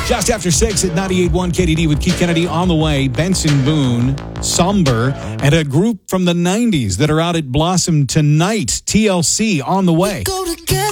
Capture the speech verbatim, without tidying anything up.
Just after six at ninety-eight point one K D D with Keith Kennedy on the way. Benson Boone, Somber, and a group from the nineties that are out at Blossom tonight. T L C on the way. Go together.